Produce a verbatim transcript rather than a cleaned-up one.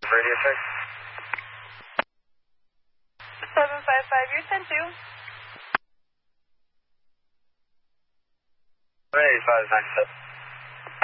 Radio check. seven five five, you're ten two. eight five nine seven.